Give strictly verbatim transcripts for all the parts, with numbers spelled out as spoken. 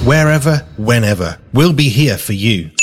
Wherever, whenever, we'll be here for you.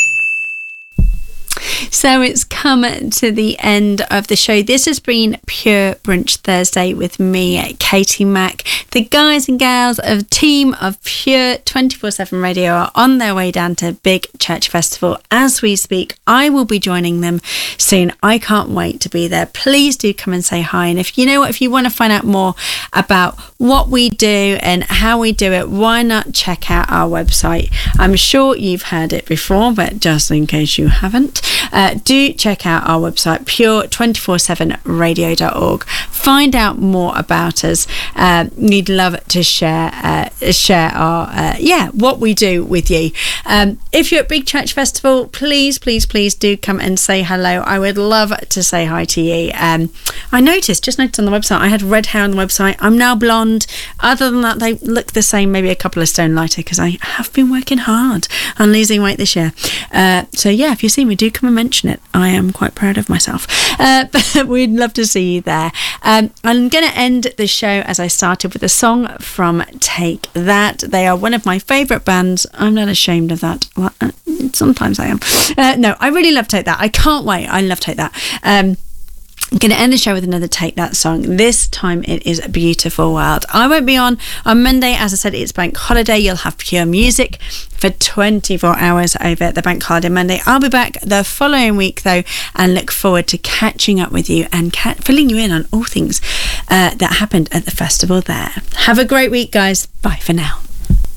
So it's come to the end of the show. This has been Pure Brunch Thursday with me, Katie Mack. The guys and gals of Team of Pure twenty-four seven Radio are on their way down to Big Church Festival as we speak. I will be joining them soon. I can't wait to be there. Please do come and say hi. And if you know what, if you want to find out more about what we do and how we do it, why not check out our website? I'm sure you've heard it before, but just in case you haven't, Uh, do check out our website, pure two four seven radio dot org. Find out more about us. Uh, we'd love to share uh, share our uh, yeah what we do with you. Um, if you're at Big Church Festival, please, please, please do come and say hello. I would love to say hi to you. Um, I noticed, just noticed on the website, I had red hair on the website. I'm now blonde. Other than that, they look the same, maybe a couple of stone lighter, because I have been working hard on losing weight this year. Uh, so yeah, if you see me, do come and mention it. I am quite proud of myself. Uh, but we'd love to see you there. Um, I'm going to end the show as I started with a song from Take That. They are one of my favourite bands. I'm not ashamed of that. Well, uh, sometimes I am. Uh, no, I really love Take That. I can't wait. I love Take That. Um, I'm going to end the show with another Take That song. This time it is A Beautiful World. I won't be on on Monday. As I said, it's bank holiday. You'll have Pure Music for twenty-four hours over the bank holiday Monday. I'll be back the following week though, and look forward to catching up with you and ca- filling you in on all things uh, that happened at the festival there. Have a great week, guys. Bye for now.